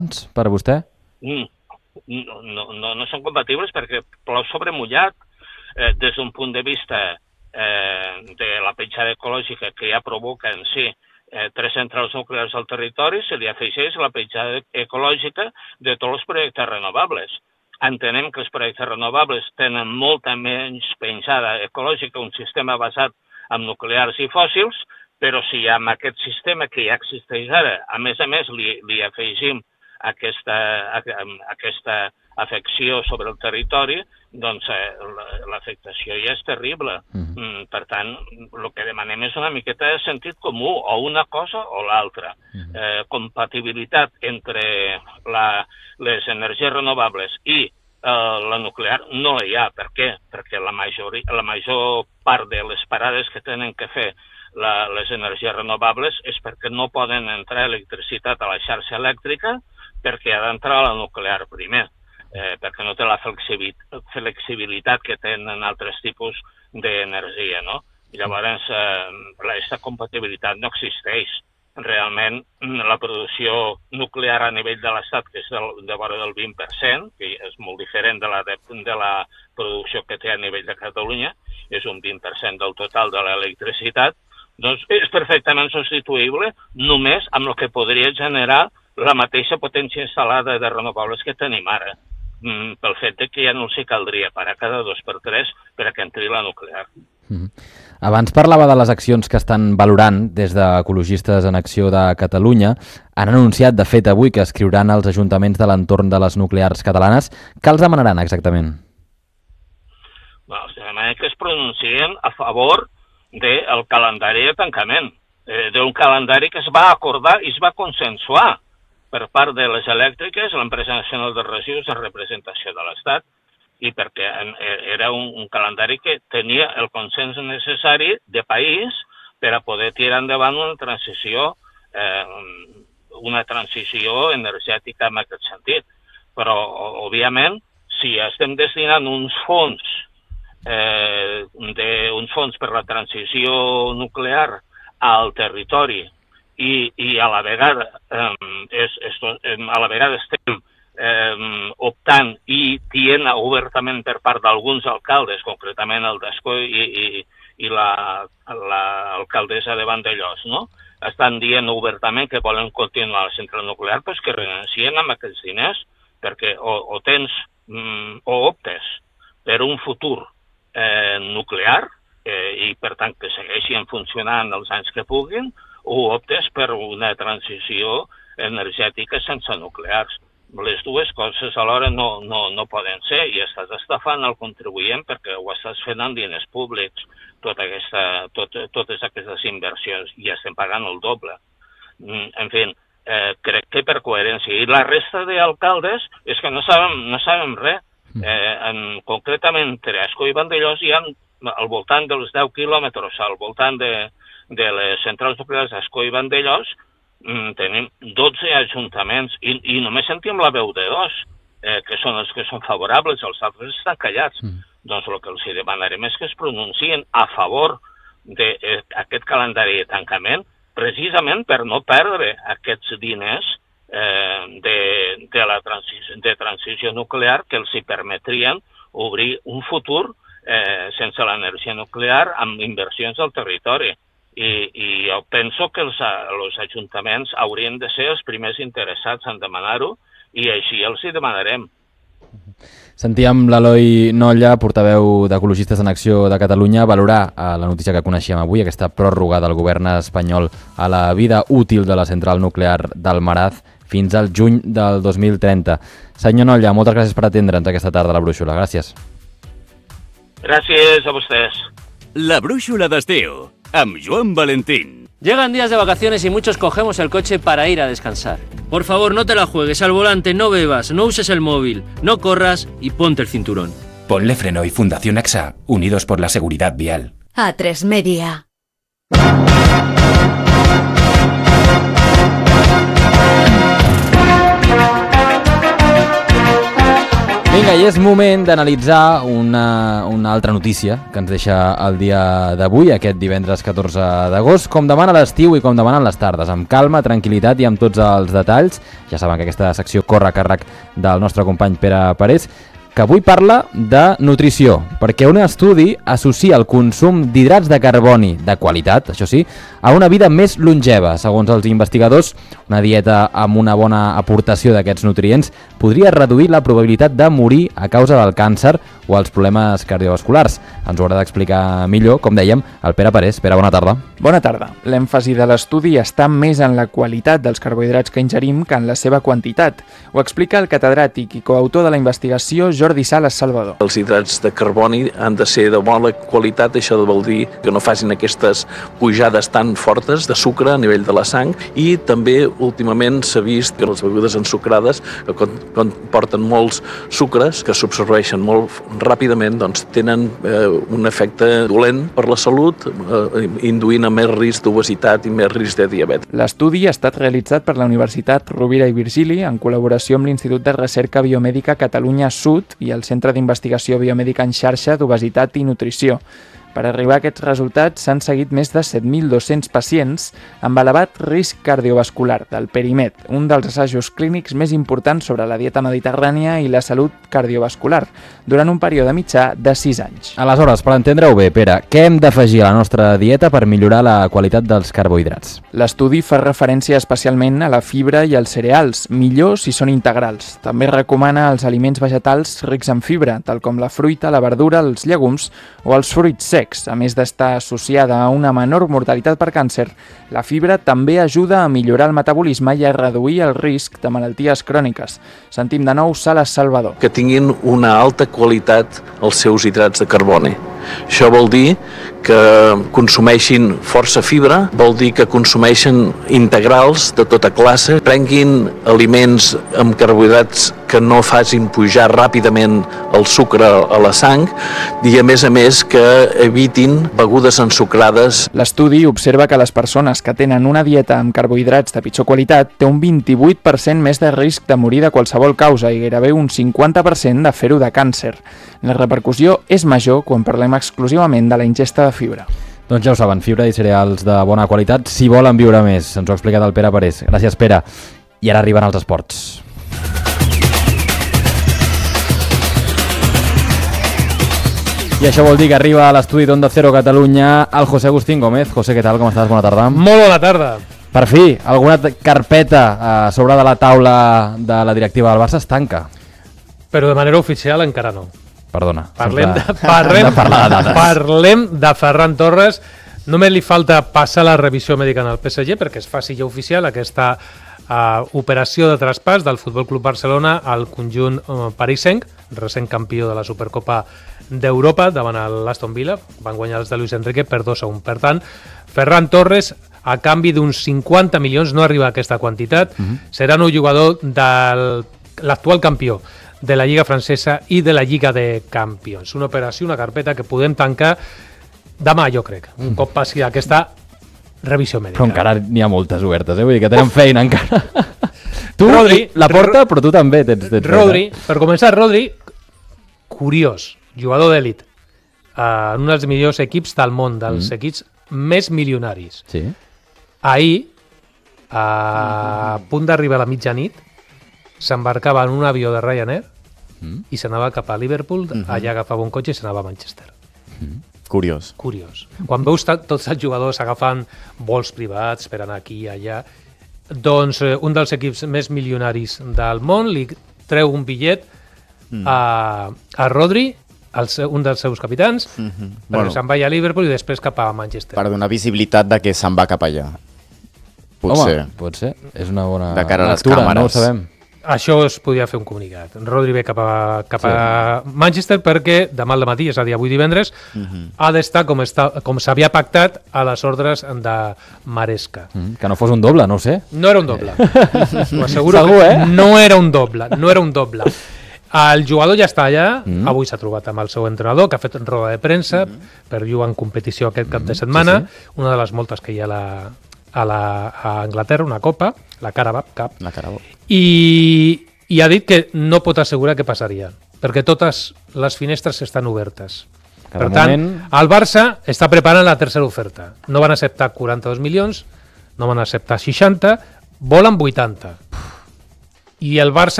per a vostè? No són compatibles perquè plou sobre mullat. Des d'un punt de vista de la petjada ecològica que ja provoca en si 3 centrals nuclears al territori, se li afegeix la petjada ecològica de tots els projectes renovables. Entenem que els projectes renovables tenen molta menys penjada ecològica, un sistema basat en nuclears i fòssils, però si amb aquest sistema que ja existeix ara, a més li afegim aquesta afecció sobre el territori, doncs l'afectació ja és terrible. Per tant, el que demanem és una miqueta de sentit comú, o una cosa o l'altra. Compatibilitat entre les energies renovables i la nuclear no hi ha. Per què? Perquè la major part de les parades que tenen que fer les energies renovables és perquè no poden entrar electricitat a la xarxa elèctrica, perquè ha d'entrar la nuclear primer, perquè no té la flexibilitat que tenen altres tipus d'energia, no? Llavors, aquesta compatibilitat no existeix. Realment, la producció nuclear a nivell de l'Estat, que és de vora del 20%, que és molt diferent de la producció que té a nivell de Catalunya, és un 20% del total de l'electricitat, doncs és perfectament substituïble només amb el que podria generar la mateixa potència instal·lada de renovables que tenim ara, pel fet que ja no els caldria parar cada 2 per 3 per a que entri la nuclear. Abans parlava de les accions que estan valorant des d'Ecologistes en Acció de Catalunya. Han anunciat, de fet, avui que escriuran als ajuntaments de l'entorn de les nuclears catalanes. Què els demanaran exactament? Els demanem que es pronuncien a favor del calendari de tancament, d'un calendari que es va acordar i es va consensuar per part de les elèctriques, l'Empresa Nacional de Residus de Representació de l'Estat, i perquè era un calendari que tenia el consens necessari de país per a poder tirar endavant una transició energètica en aquest sentit. Però, òbviament, si estem destinant uns fons per la transició nuclear al territori i a la vegada estem optant i dient obertament per part d'alguns alcaldes, concretament el d'Ascó i l'alcaldessa de Vandellòs, no? Estan dient obertament que volen continuar la central nuclear, però que renuncien amb aquests diners, perquè o optes per un futur nuclear i, per tant, que segueixin funcionant els anys que puguin, o optes per una transició energètica sense nuclears. Les dues coses alhora no poden ser i estàs estafant el contribuent perquè ho estàs fent amb diners públics, totes aquestes inversions, i estem pagant el doble. En fi, crec que per coherència. I la resta d'alcaldes és que no sabem res. Concretament, entre Ascó i Vandellòs hi ha al voltant dels 10 quilòmetres, al voltant de les centrals nuclears d'Ascó i Vandellòs, tenim 12 ajuntaments i només sentim la veu de 2, que són els que són favorables, els altres estan callats. Doncs el que els demanarem és que es pronuncien a favor d'aquest calendari de tancament, precisament per no perdre aquests diners de transició nuclear que els permetrien obrir un futur sense l'energia nuclear amb inversions al territori. I jo penso que els ajuntaments haurien de ser els primers interessats en demanar-ho i així els hi demanarem. Sentíem l'Eloi Nolla, portaveu d'Ecologistes en Acció de Catalunya, valorar la notícia que coneixíem avui, aquesta pròrroga del govern espanyol a la vida útil de la central nuclear d'Almaraz fins al juny del 2030. Senyor Nolla, moltes gràcies per atendre'ns aquesta tarda a la Brúixola. Gràcies. Gràcies a vostès. La Brúixola d'estiu, amb Joan Valentín. Llegan días de vacaciones y muchos cogemos el coche para ir a descansar. Por favor, no te la juegues al volante, no bebas, no uses el móvil, no corras y ponte el cinturón. Ponle Freno y Fundación AXA, unidos por la seguridad vial. A3 Media. Vinga, i és moment d'analitzar una altra notícia que ens deixa el dia d'avui, aquest divendres 14 d'agost, com demana l'estiu i com demanen les tardes, amb calma, tranquil·litat i amb tots els detalls. Ja saben que aquesta secció corre a càrrec del nostre company Pere Parés, que avui parla de nutrició, perquè un estudi associa el consum d'hidrats de carboni de qualitat, això sí, a una vida més longeva. Segons els investigadors, una dieta amb una bona aportació d'aquests nutrients podria reduir la probabilitat de morir a causa del càncer o els problemes cardiovasculars. Ens ho haurà d'explicar millor, com dèiem, el Pere Parés. Pere, bona tarda. Bona tarda. L'èmfasi de l'estudi està més en la qualitat dels carbohidrats que ingerim que en la seva quantitat. Ho explica el catedràtic i coautor de la investigació Jordi Sales Salvador. Els hidrats de carboni han de ser de bona qualitat, això vol dir que no facin aquestes pujades tan fortes de sucre a nivell de la sang, i també últimament s'ha vist que les begudes ensucrades, que porten molts sucres que s'absorbeixen molt ràpidament, doncs tenen un efecte dolent per la salut, induint a més risc d'obesitat i més risc de diabetes. L'estudi ha estat realitzat per la Universitat Rovira i Virgili en col·laboració amb l'Institut de Recerca Biomèdica Catalunya Sud i el Centre d'Investigació Biomèdica en Xarxa d'Obesitat i Nutrició. Per arribar a aquests resultats s'han seguit més de 7.200 pacients amb elevat risc cardiovascular del Perimet, un dels assajos clínics més importants sobre la dieta mediterrània i la salut cardiovascular, durant un període mitjà de 6 anys. Aleshores, per entendre-ho bé, Pere, què hem d'afegir a la nostra dieta per millorar la qualitat dels carbohidrats? L'estudi fa referència especialment a la fibra i als cereals, millor si són integrals. També recomana els aliments vegetals rics en fibra, tal com la fruita, la verdura, els llegums o els fruits secs. A més d'estar associada a una menor mortalitat per càncer, la fibra també ajuda a millorar el metabolisme i a reduir el risc de malalties cròniques. Sentim de nou Sales Salvador. Que tinguin una alta qualitat els seus hidrats de carboni. Això vol dir que consumeixin força fibra, vol dir que consumeixen integrals de tota classe, prenguin aliments amb carbohidrats que no facin pujar ràpidament el sucre a la sang i, a més, que evitin begudes ensucrades. L'estudi observa que les persones que tenen una dieta amb carbohidrats de pitjor qualitat té un 28% més de risc de morir de qualsevol causa i gairebé un 50% de fer-ho de càncer. La repercussió és major quan parlem exclusivament de la ingesta de fibra. Doncs ja ho saben, fibra i cereals de bona qualitat si volen viure més. Ens ho ha explicat el Pere Parés. Gràcies, Pere. I ara arriben els esports. I això vol dir que arriba a l'estudi d'Onda Cero Catalunya el José Agustín Gómez. José, què tal? Com estàs? Bona tarda. Molt bona tarda. Per fi, alguna carpeta sobre de la taula de la directiva del Barça es tanca. Però de manera oficial encara no. Perdona. Parlem de Ferran Torres. Només li falta passar la revisió mèdica en el PSG perquè es faci ja oficial aquesta operació de traspàs del Futbol Club Barcelona al conjunt parisenc, recent campió de la Supercopa d'Europa davant l'Aston Villa. Van guanyar els de Luis Enrique per 2-1. Per tant, Ferran Torres, a canvi d'uns 50 milions, no arriba a aquesta quantitat, serà un jugador de l'actual campió de la Lliga francesa i de la Lliga de Campions. Una operació, una carpeta que podem tancar demà, jo crec, un cop passi aquesta revisió mèdica. Però encara n'hi ha moltes obertes, vull dir que tenen feina encara. Tu, Rodri, la porta, però tu també tens Rodri, per començar, Rodri, curiós, jugador d'èlit, en un dels millors equips del món, dels equips més milionaris. Sí. Ahir, a punt d'arribar a la mitjanit, s'embarcava en un avió de Ryanair i s'anava cap a Liverpool, allà agafava un cotxe i s'anava a Manchester. Curiós. Quan veus tots els jugadors agafant vols privats per anar aquí i allà, doncs un dels equips més milionaris del món li treu un bitllet a Rodri, un dels seus capitans, perquè se'n vagi a Liverpool i després cap a Manchester. Per donar visibilitat de que se'n va cap allà. Potser. Home, pot ser. És una bona de cara a les lectura, càmeres. no ho sabem. Això es podia fer un comunicat. Rodri ve cap a Manchester perquè demà al matí, és a dir, avui divendres, ha d'estar com s'havia pactat a les ordres de Maresca. Que no fos un doble, no ho sé. No era un doble. Ho asseguro. Segur, que no era un doble. El jugador ja està allà, avui s'ha trobat amb el seu entrenador, que ha fet roda de premsa per jugar en competició aquest cap de setmana, una de les moltes que hi ha a Anglaterra, una copa, la Carabao Cup, La Carabao. i ha dit que no pot assegurar què passaria. perquè totes les finestres estan obertes. Cada Per tant, moment... el Barça està preparant la tercera oferta. No van acceptar 42 milions, no van acceptar 60, volen 80. I el Barça